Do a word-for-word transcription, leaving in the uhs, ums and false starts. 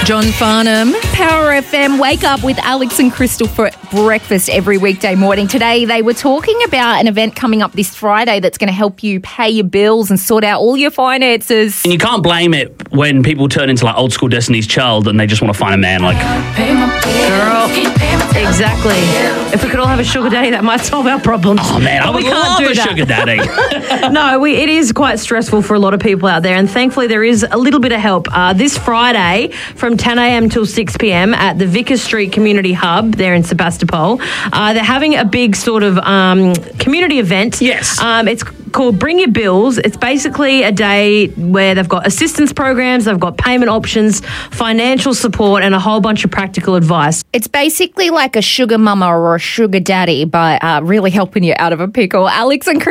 John Farnham, Power F M. Wake up with Alex and Crystal for breakfast every weekday morning. Today they were talking about an event coming up this Friday that's going to help you pay your bills and sort out all your finances. And you can't blame it when people turn into like old school Destiny's Child and they just want to find a man like... Girl, exactly. If we could all have a sugar daddy, that might solve our problems. Oh, man, I But would we can't love do a that. sugar daddy. No, we, it is quite stressful for a lot of people out there, and thankfully there is a little bit of help. Uh, this Friday from ten a.m. till six p.m. at the Vickers Street Community Hub there in Sebastopol, uh, they're having a big sort of um, community event. Yes. Um, it's called Bring Your Bills. It's basically a day where they've got assistance programs, they've got payment options, financial support, and a whole bunch of practical advice. It's basically like a sugar mama or a sugar daddy, but uh, really helping you out of a pickle. Alex and Chris